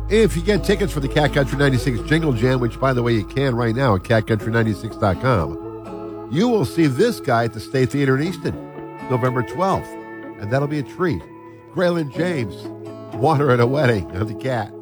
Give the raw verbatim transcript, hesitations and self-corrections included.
If you get tickets for the Cat Country ninety-six Jingle Jam, which, by the way, you can right now at cat country ninety-six dot com, you will see this guy at the State Theater in Easton, November twelfth, and that'll be a treat. Graylin James, Water at a Wedding on the Cat.